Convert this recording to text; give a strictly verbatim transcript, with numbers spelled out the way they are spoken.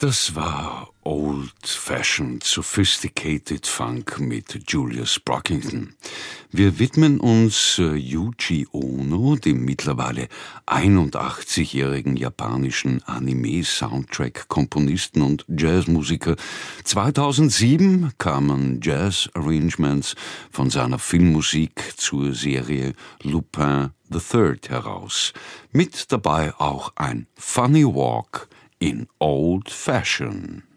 Das war Old-Fashioned Sophisticated Funk mit Julius Brockington. Wir widmen uns Yuji Ono, dem mittlerweile einundachtzigjährigen japanischen Anime-Soundtrack-Komponisten und Jazzmusiker. zweitausendsieben kamen Jazz-Arrangements von seiner Filmmusik zur Serie Lupin the Third heraus. Mit dabei auch ein Funny Walk in Old Fashion.